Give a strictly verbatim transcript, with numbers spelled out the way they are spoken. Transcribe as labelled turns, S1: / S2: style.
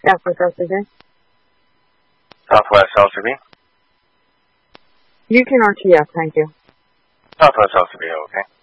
S1: Southwest L C B.
S2: Southwest L C B.
S1: Yukon R T F, thank you.
S2: Southwest L C B, okay.